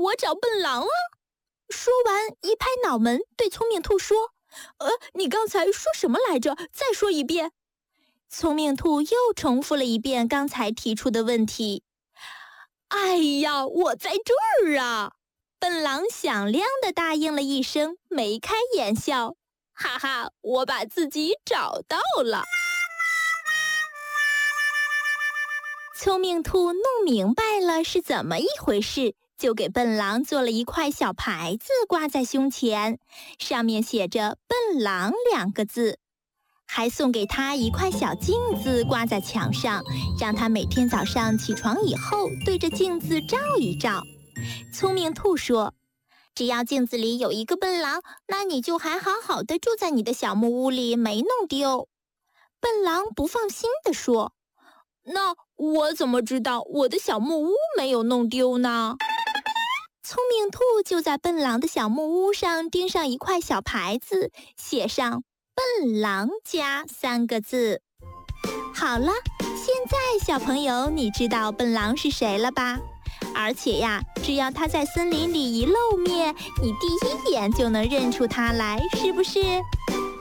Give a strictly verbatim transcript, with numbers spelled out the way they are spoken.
我找笨狼啊！说完，一拍脑门，对聪明兔说：“呃，你刚才说什么来着？再说一遍。”聪明兔又重复了一遍刚才提出的问题。哎呀，我在这儿啊！笨狼响亮地答应了一声，眉开眼笑。哈哈，我把自己找到了。聪明兔弄明白了是怎么一回事，就给笨狼做了一块小牌子挂在胸前，上面写着笨狼两个字，还送给他一块小镜子挂在墙上，让他每天早上起床以后对着镜子照一照。聪明兔说：“只要镜子里有一个笨狼，那你就还好好的住在你的小木屋里，没弄丢。”笨狼不放心地说：“那我怎么知道我的小木屋没有弄丢呢？”聪明兔就在笨狼的小木屋上钉上一块小牌子，写上笨狼家三个字。好了，现在小朋友你知道笨狼是谁了吧？而且呀，只要他在森林里一露面，你第一眼就能认出他来，是不是？